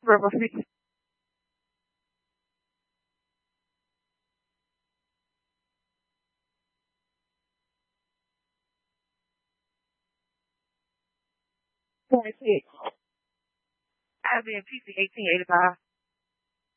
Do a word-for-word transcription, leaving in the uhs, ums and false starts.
River Phoenix. twenty-six. I'll be in P C eighteen eighty-five.